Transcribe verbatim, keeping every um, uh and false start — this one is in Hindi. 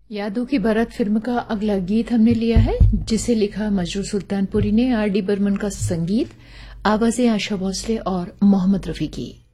यादों की बारात फिल्म का अगला गीत हमने लिया है, जिसे लिखा मजरूर सुल्तानपुरी ने। आर डी बर्मन का संगीत, आवाजें आशा भोसले और मोहम्मद रफी की।